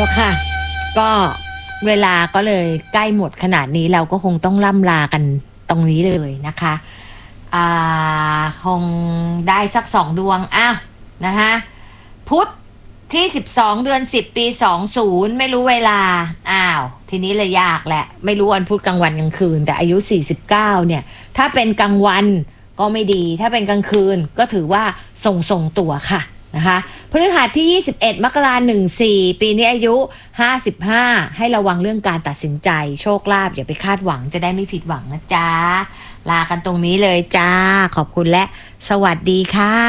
ละค่ะก็เวลาก็เลยใกล้หมดขนาดนี้เราก็คงต้องล่ำลากันตรงนี้เลยนะคะคงได้สัก2 ดวงนะคะพุธที่12เดือน10ปี20ไม่รู้เวลาทีนี้เลยยากแหละไม่รู้วันพุธกลางวันกลางคืนแต่อายุ49เนี่ยถ้าเป็นกลางวันก็ไม่ดีถ้าเป็นกลางคืนก็ถือว่าส่งตัวค่ะนะคะพฤหัสที่21มกราคม14ปีนี้อายุ55ให้ระวังเรื่องการตัดสินใจโชคลาภอย่าไปคาดหวังจะได้ไม่ผิดหวังนะจ๊ะลากันตรงนี้เลยจ้าขอบคุณและสวัสดีค่ะ